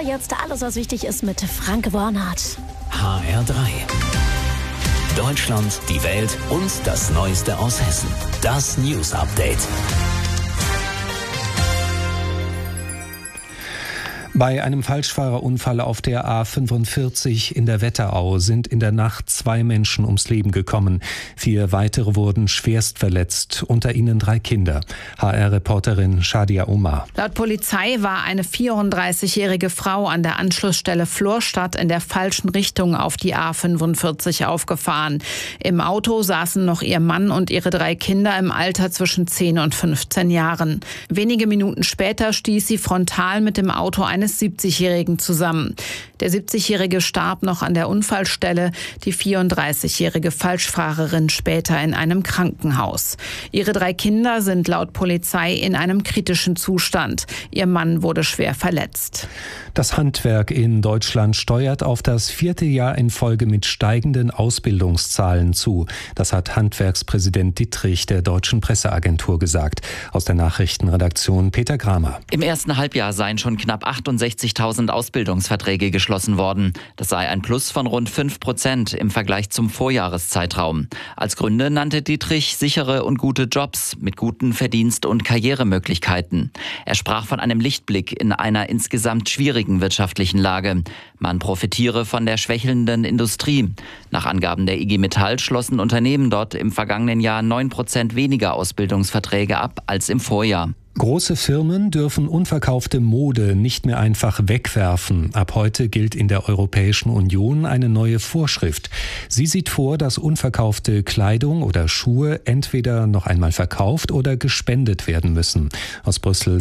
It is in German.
jetzt alles, was wichtig ist mit Frank Warnert. HR3. Deutschland, die Welt und das Neueste aus Hessen. Das News Update. Bei einem Falschfahrerunfall auf der A45 in der Wetterau sind in der Nacht 2 Menschen ums Leben gekommen. 4 weitere wurden schwerst verletzt, unter ihnen 3 Kinder. HR-Reporterin Shadia Omar. Laut Polizei war eine 34-jährige Frau an der Anschlussstelle Florstadt in der falschen Richtung auf die A45 aufgefahren. Im Auto saßen noch ihr Mann und ihre 3 Kinder im Alter zwischen 10 und 15 Jahren. Wenige Minuten später stieß sie frontal mit dem Auto eines 70-Jährigen zusammen. Der 70-Jährige starb noch an der Unfallstelle, die 34-jährige Falschfahrerin später in einem Krankenhaus. Ihre 3 Kinder sind laut Polizei in einem kritischen Zustand. Ihr Mann wurde schwer verletzt. Das Handwerk in Deutschland steuert auf das 4. Jahr in Folge mit steigenden Ausbildungszahlen zu. Das hat Handwerkspräsident Dittrich der Deutschen Presseagentur gesagt. Aus der Nachrichtenredaktion Peter Kramer. Im ersten Halbjahr seien schon knapp 68.000 Ausbildungsverträge geschlossen worden. Das sei ein Plus von rund 5% im Vergleich zum Vorjahreszeitraum. Als Gründe nannte Dittrich sichere und gute Jobs mit guten Verdienst- und Karrieremöglichkeiten. Er sprach von einem Lichtblick in einer insgesamt schwierigen wirtschaftlichen Lage. Man profitiere von der schwächelnden Industrie. Nach Angaben der IG Metall schlossen Unternehmen dort im vergangenen Jahr 9% weniger Ausbildungsverträge ab als im Vorjahr. Große Firmen dürfen unverkaufte Mode nicht mehr einfach wegwerfen. Ab heute gilt in der Europäischen Union eine neue Vorschrift. Sie sieht vor, dass unverkaufte Kleidung oder Schuhe entweder noch einmal verkauft oder gespendet werden müssen. Aus Brüssel